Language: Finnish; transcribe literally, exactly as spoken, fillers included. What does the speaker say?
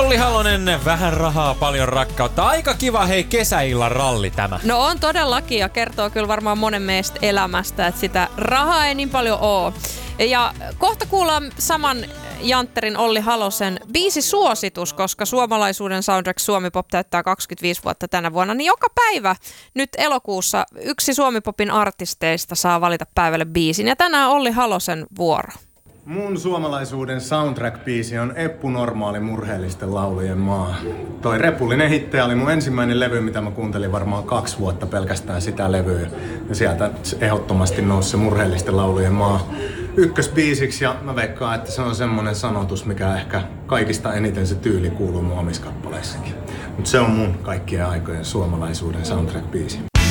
Olli Halonen, vähän rahaa, paljon rakkautta. Aika kiva hei kesäillan ralli tämä. No on todellakin ja kertoo kyllä varmaan monen meistä elämästä, että sitä rahaa ei niin paljon oo. Ja kohta kuullaan saman Jantterin Olli Halosen biisisuositus, koska suomalaisuuden Soundtrack Suomi Pop täyttää kaksikymmentäviisi vuotta tänä vuonna, niin joka päivä nyt elokuussa yksi Suomi Popin artisteista saa valita päivälle biisin. Ja tänään Olli Halosen vuoro. Mun suomalaisuuden soundtrack-biisi on Eppu Normaali murheellisten laulujen maa. Toi Repullinen hittejä oli mun ensimmäinen levy, mitä mä kuuntelin varmaan kaksi vuotta pelkästään sitä levyä. Ja sieltä ehdottomasti nousi se murheellisten laulujen maa ykkösbiisiksi ja mä veikkaan, että se on semmonen sanotus, mikä ehkä kaikista eniten se tyyli kuuluu mun omissa kappaleissakin. Mut se on mun kaikkien aikojen suomalaisuuden soundtrack-biisi.